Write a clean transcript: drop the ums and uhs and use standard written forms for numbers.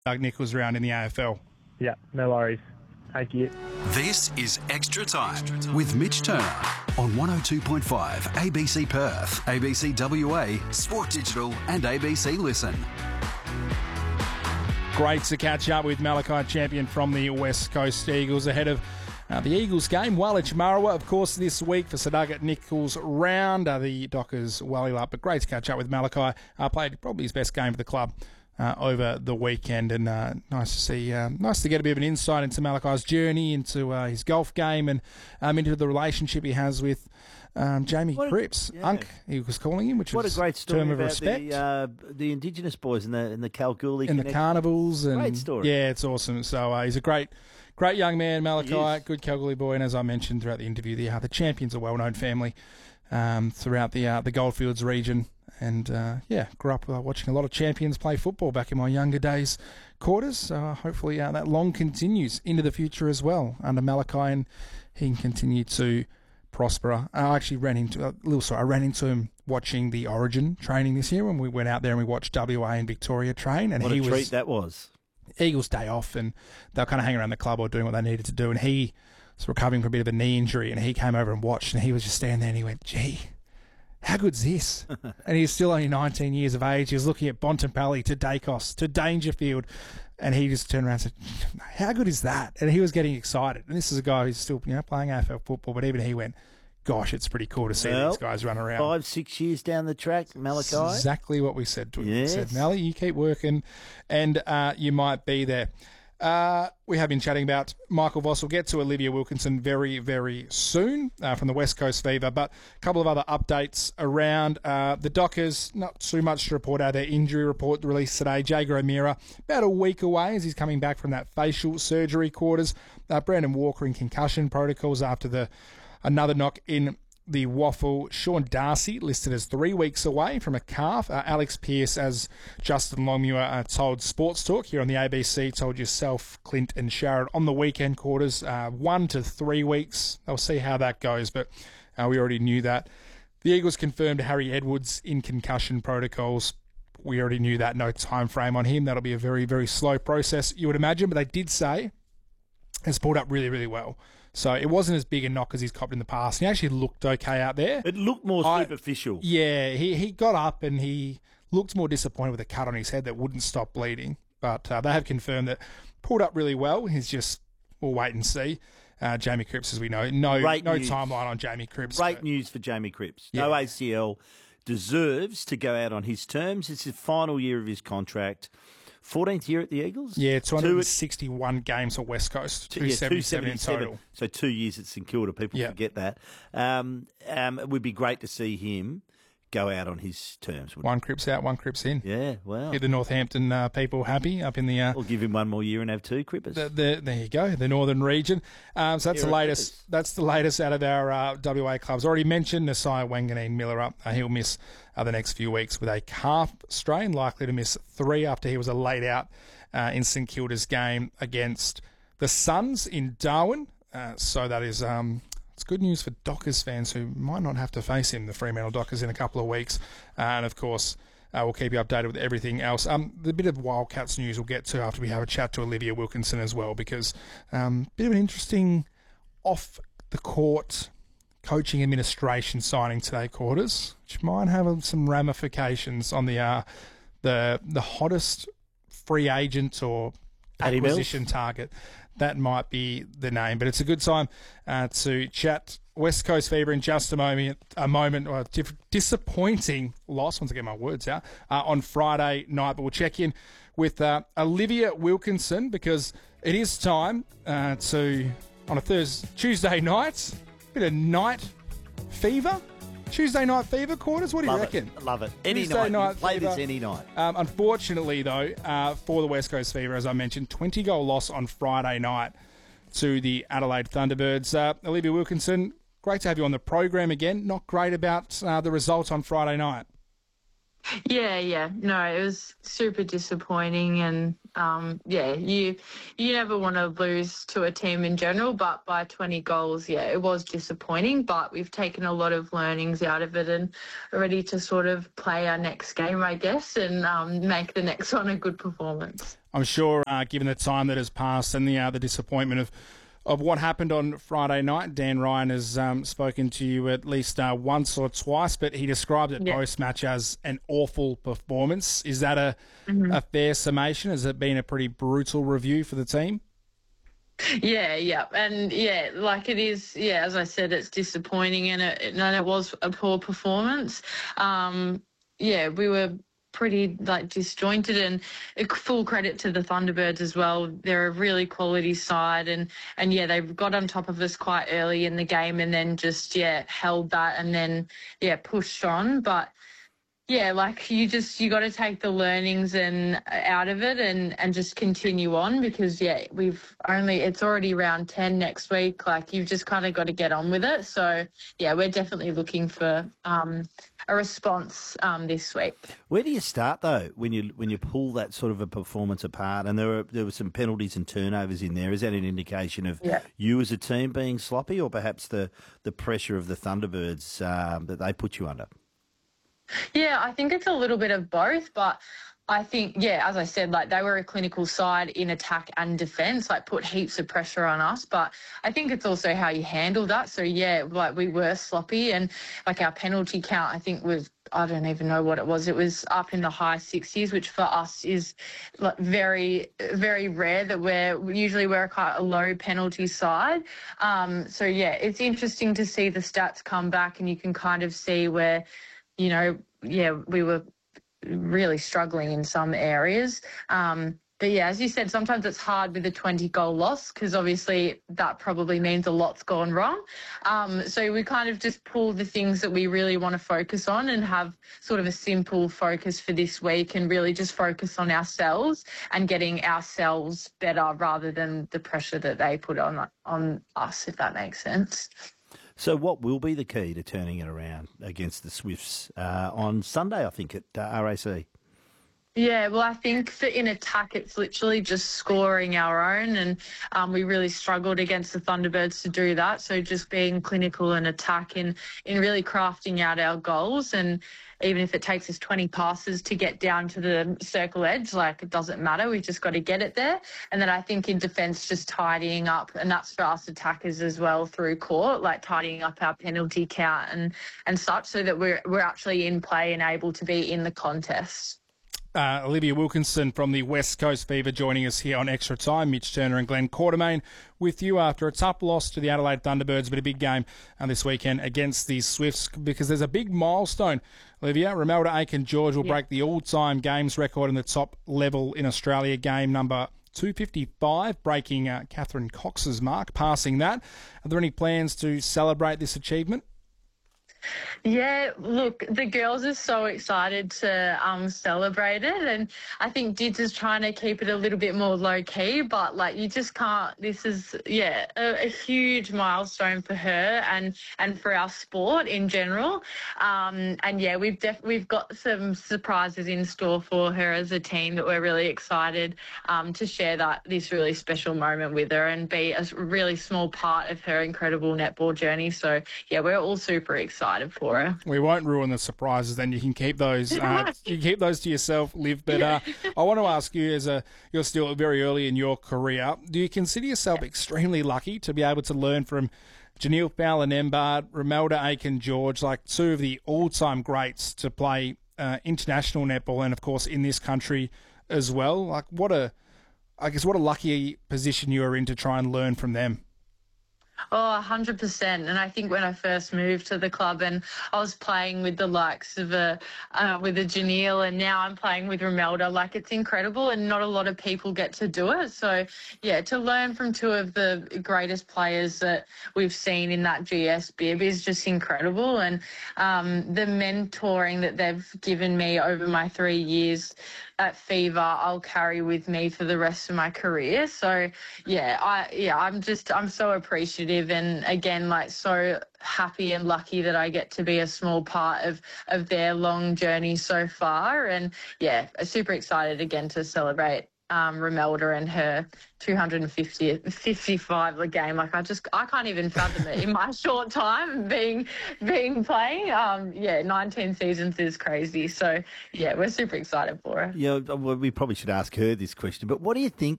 Doug Nicholls around in the AFL. Yeah, no worries. Thank you. This is Extra Time with Mitch Turner on 102.5 ABC Perth, ABC WA, Sport Digital and ABC Listen. Great to catch up with Malachi Champion from the West Coast Eagles ahead of the Eagles game. Wallich Marawa, of course, this week for Sir Doug Nicholls round. The Dockers well up, but great to catch up with Malachi. Played probably his best game for the club over the weekend, and nice to see, nice to get a bit of an insight into Malachi's journey, into his golf game, and into the relationship he has with Jamie Cripps. Yeah. Unk, he was calling him, which what was a great story term of about respect. The Indigenous boys in the Kalgoorlie in the carnivals, and great story. Yeah, it's awesome. So he's a great young man, Malachi, good Kalgoorlie boy, and as I mentioned throughout the interview, the Champions, a well-known family throughout the Goldfields region. And, grew up watching a lot of Champions play football back in my younger days quarters. Hopefully that long continues into the future as well under Malachi, and he can continue to prosper. I actually ran into him watching the Origin training this year when we went out there and we watched WA and Victoria train. And what a treat that was. Eagles' day off, and they were kind of hanging around the club or doing what they needed to do. And he was recovering from a bit of a knee injury, and he came over and watched, and he was just standing there and he went, gee, how good's this? And he's still only 19 years of age. He was looking at Bontempelli to Dacos to Dangerfield, and he just turned around and said, how good is that? And he was getting excited. And this is a guy who's still playing AFL football, but even he went, gosh, it's pretty cool to see these guys run around. 5-6 years down the track, Malachi. That's exactly what we said to him. Yes. We said, Mally, you keep working, and you might be there. We have been chatting about Michael Voss. We'll get to Olivia Wilkinson very, very soon from the West Coast Fever, but a couple of other updates around the Dockers. Not too much to report out of their injury report released today. Jager O'Meara, about a week away as he's coming back from that facial surgery quarters. Brandon Walker in concussion protocols after another knock in the waffle. Sean Darcy listed as 3 weeks away from a calf. Alex Pearce, as Justin Longmuir told Sports Talk here on the ABC, told yourself, Clint and Sharon on the weekend quarters, 1 to 3 weeks. They'll see how that goes, but we already knew that. The Eagles confirmed Harry Edwards in concussion protocols. We already knew that. No time frame on him. That'll be a very, very slow process, you would imagine, but they did say it's pulled up really, really well. So it wasn't as big a knock as he's copped in the past. He actually looked okay out there. It looked more superficial. Yeah, he got up and he looked more disappointed with a cut on his head that wouldn't stop bleeding. But they have confirmed that pulled up really well. We'll wait and see. Jamie Cripps, as we know, no timeline on Jamie Cripps. Great news for Jamie Cripps. Yeah. No ACL, deserves to go out on his terms. It's his final year of his contract. 14th year at the Eagles? Yeah, 261 games for West Coast, 277 in total. So 2 years at St Kilda, people forget that. It would be great to see him go out on his terms. One Cripps out, one Cripps in. Yeah, wow. Get the Northampton people happy up in the... We'll give him one more year and have 2 Crippers. There you go, the Northern region. So that's the latest. Crippers. That's the latest out of our WA clubs. Already mentioned Nasiah Wanganeen Miller up. He'll miss the next few weeks with a calf strain, likely to miss 3 after he was laid out in St Kilda's game against the Suns in Darwin. So that is... it's good news for Dockers fans who might not have to face him, the Fremantle Dockers, in a couple of weeks. And, of course, we'll keep you updated with everything else. The bit of Wildcats news we'll get to after we have a chat to Olivia Wilkinson as well, because bit of an interesting off-the-court coaching administration signing today, quarters, which might have some ramifications on the hottest free agent or acquisition target. That might be the name, but it's a good time to chat West Coast Fever in just a moment. Disappointing loss, once I get my words out, on Friday night. But we'll check in with Olivia Wilkinson, because it is time on a Tuesday night, bit of night fever. Tuesday night fever, quarters. What do you reckon? Love it. Any Tuesday night play fever. this any night. Unfortunately, though, for the West Coast Fever, as I mentioned, 20-goal loss on Friday night to the Adelaide Thunderbirds. Olivia Wilkinson, great to have you on the program again. Not great about the result on Friday night. Yeah. No, it was super disappointing, and you never want to lose to a team in general, but by 20 goals, it was disappointing, but we've taken a lot of learnings out of it and are ready to sort of play our next game, I guess, and make the next one a good performance. I'm sure, given the time that has passed and the disappointment of what happened on Friday night, Dan Ryan has spoken to you at least once or twice, but he described it post-match as an awful performance. Is that a fair summation? Has it been a pretty brutal review for the team? Yeah. And, like it is, as I said, it's disappointing and it was a poor performance. We were pretty disjointed, and full credit to the Thunderbirds as well. They're a really quality side, and they got on top of us quite early in the game, and then just held that, and then pushed on. But you got to take the learnings and out of it and just continue on, because it's already round 10 next week. You've just kind of got to get on with it. So we're definitely looking for a response this week. Where do you start though when you pull that sort of a performance apart? And there were some penalties and turnovers in there. Is that an indication of you as a team being sloppy, or perhaps the pressure of the Thunderbirds that they put you under? Yeah, I think it's a little bit of both, but I think, as I said, they were a clinical side in attack and defence, put heaps of pressure on us. But I think it's also how you handle that. So, we were sloppy, and our penalty count, I think, was, I don't even know what it was. It was up in the high 60s, which for us is very, very rare. That we're quite a low penalty side. It's interesting to see the stats come back, and you can kind of see where, we were really struggling in some areas. As you said, sometimes it's hard with a 20-goal loss, because obviously that probably means a lot's gone wrong. So we kind of just pull the things that we really want to focus on and have sort of a simple focus for this week, and really just focus on ourselves and getting ourselves better rather than the pressure that they put on us, if that makes sense. So what will be the key to turning it around against the Swifts on Sunday, I think, at RAC? Yeah, well, I think that in attack, it's literally just scoring our own, and we really struggled against the Thunderbirds to do that. So just being clinical in attack, in really crafting out our goals, and even if it takes us 20 passes to get down to the circle edge, it doesn't matter. We've just got to get it there. And then I think in defence, just tidying up, and that's for us attackers as well through court, tidying up our penalty count and such, so that we're actually in play and able to be in the contest. Olivia Wilkinson from the West Coast Fever joining us here on Extra Time. Mitch Turner and Glenn Quartermain with you after a tough loss to the Adelaide Thunderbirds, but a big game this weekend against the Swifts, because there's a big milestone. Olivia, Romelda Aiken-George will break the all-time games record in the top level in Australia, game number 255, breaking Catherine Cox's mark, passing that. Are there any plans to celebrate this achievement? Yeah, look, the girls are so excited to celebrate it, and I think Dids is trying to keep it a little bit more low-key, but, you just can't. This is, a huge milestone for her and for our sport in general. We've got some surprises in store for her as a team that we're really excited to share this really special moment with her and be a really small part of her incredible netball journey. So, we're all super excited for her. We won't ruin the surprises. Then you can keep those. You keep those to yourself, Liv. But I want to ask you, you're still very early in your career, do you consider yourself extremely lucky to be able to learn from Janelle Fowler-Nembard, Romelda Aiken-George, two of the all-time greats to play international netball, and of course in this country as well? What a lucky position you are in to try and learn from them. Oh, 100%. And I think when I first moved to the club and I was playing with the likes of with a Janelle, and now I'm playing with Romelda, it's incredible, and not a lot of people get to do it. So, to learn from two of the greatest players that we've seen in that GS bib is just incredible. And the mentoring that they've given me over my 3 years at Fever, I'll carry with me for the rest of my career. So I'm so appreciative, and again, so happy and lucky that I get to be a small part of their long journey so far. And super excited again to celebrate Romelda and her 255 a game. Like I can't even fathom it in my short time being playing. 19 seasons is crazy. So yeah, we're super excited for her. Yeah, well, we probably should ask her this question. But what do you think